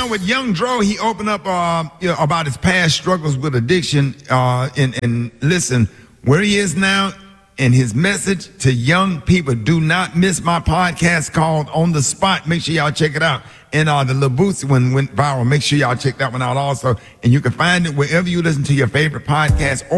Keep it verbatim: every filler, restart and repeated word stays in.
on with Young Dro. He opened up uh, you know, about his past struggles with addiction. Uh, and, and listen, where he is now and his message to young people: do not miss my podcast called On the Spot. Make sure y'all check it out. And uh, the Lil Bootsy one went viral. Make sure y'all check that one out also. And you can find it wherever you listen to your favorite podcast. Or